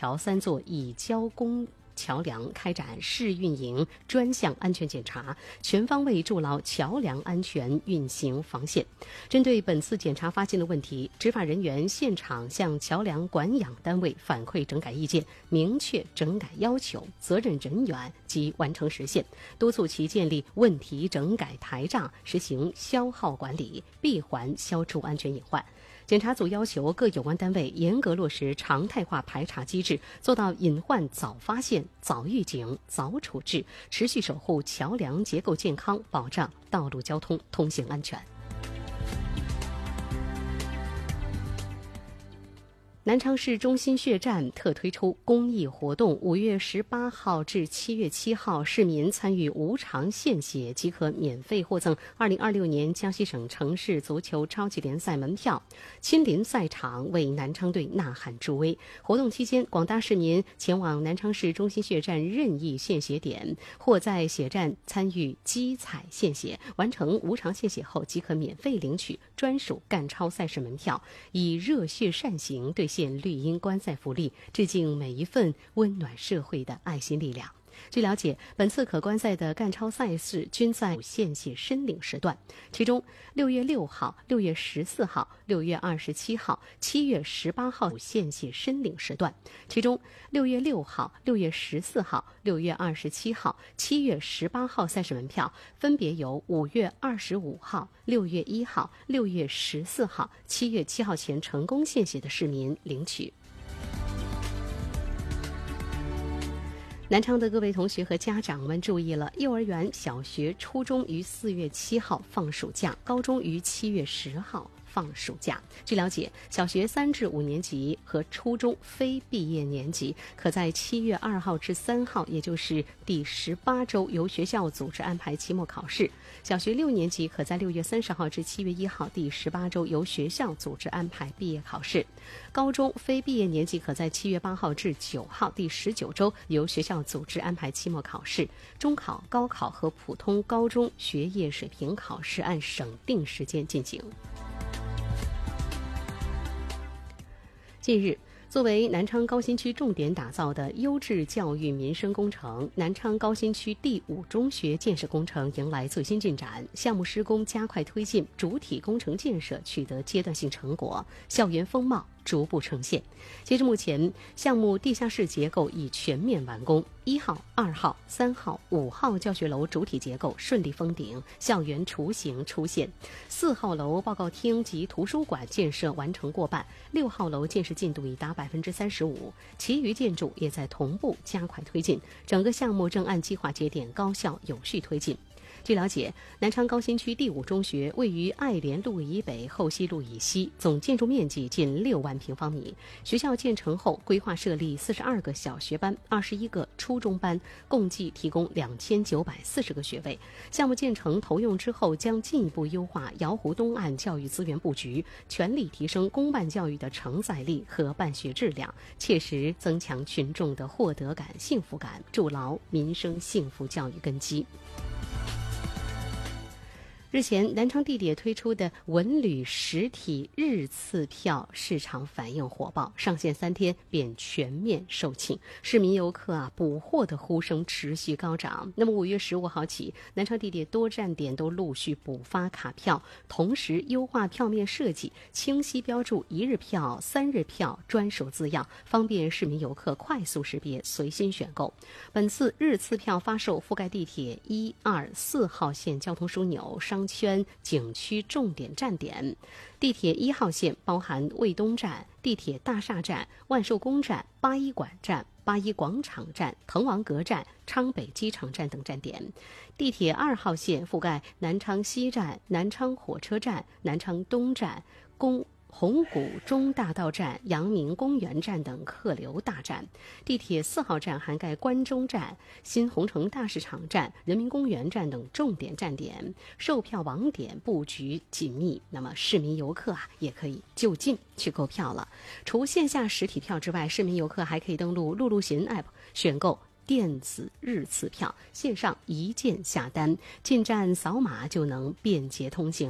条3座乙交公桥梁开展试运营专项安全检查，全方位筑牢桥梁安全运行防线。针对本次检查发现的问题，执法人员现场向桥梁管养单位反馈整改意见，明确整改要求、责任人员及完成时限，督促其建立问题整改台账，实行消耗管理，闭环消除安全隐患。检查组要求各有关单位严格落实常态化排查机制，做到隐患早发现、早预警、早处置，持续守护桥梁结构健康，保障道路交通通行安全。南昌市中心血站特推出公益活动，5月18号至7月7号，市民参与无偿献血即可免费获赠2026年江西省城市足球超级联赛门票，亲临赛场为南昌队呐喊助威。活动期间，广大市民前往南昌市中心血站任意献血点，或在血站参与机采献血，完成无偿献血后即可免费领取专属赣超赛事门票，以热血善行兑现绿茵观赛福利，致敬每一份温暖社会的爱心力量。据了解，本次可观赛的赣超赛事均在献血申领时段，其中6月6号、6月14号、6月27号、7月18号献血申领时段，其中6月6号、6月14号、6月27号、7月18号赛事门票分别由5月25号、6月1号、6月14号、7月7号前成功献血的市民领取。南昌的各位同学和家长们注意了，幼儿园、小学、初中于4月7号放暑假，高中于7月10号放暑假。据了解，小学3至5年级和初中非毕业年级可在7月2号至3号，也就是第18周由学校组织安排期末考试；小学6年级可在6月30号至7月1号第18周由学校组织安排毕业考试；高中非毕业年级可在7月8号至9号第19周由学校组织安排期末考试。中考、高考和普通高中学业水平考试按省定时间进行。近日，作为南昌高新区重点打造的优质教育民生工程，南昌高新区第5中学建设工程迎来最新进展，项目施工加快推进，主体工程建设取得阶段性成果，校园风貌逐步呈现。截至目前，项目地下室结构已全面完工，1号、2号、3号、5号教学楼主体结构顺利封顶，校园雏形出现。4号楼报告厅及图书馆建设完成过半，6号楼建设进度已达35%，其余建筑也在同步加快推进，整个项目正按计划节点高效有序推进。据了解，南昌高新区第5中学位于爱莲路以北、后溪路以西，总建筑面积近6万平方米。学校建成后，规划设立42个小学班、21个初中班，共计提供2940个学位。项目建成投用之后，将进一步优化瑶湖东岸教育资源布局，全力提升公办教育的承载力和办学质量，切实增强群众的获得感、幸福感，筑牢民生幸福教育根基。日前，南昌地铁推出的文旅实体日次票市场反应火爆，上线3天便全面售罄，市民游客补货的呼声持续高涨。那么5月15号起，南昌地铁多站点都陆续补发卡票，同时优化票面设计，清晰标注1日票、3日票专属字样，方便市民游客快速识别，随心选购。本次日次票发售覆盖地铁1、2、4号线交通枢纽、商圈、景区重点站点。地铁1号线包含卫东站、地铁大厦站、万寿宫站、八一馆站、八一广场站、滕王阁站、昌北机场站等站点。地铁2号线覆盖南昌西站、南昌火车站、南昌东站、红谷中大道站、阳明公园站等客流大站。地铁4号站涵盖关中站、新鸿城大市场站、人民公园站等重点站点，售票网点布局紧密，那么市民游客也可以就近去购票了。除线下实体票之外，市民游客还可以登录路路行 App 选购电子日次票，线上一键下单，进站扫码就能便捷通行。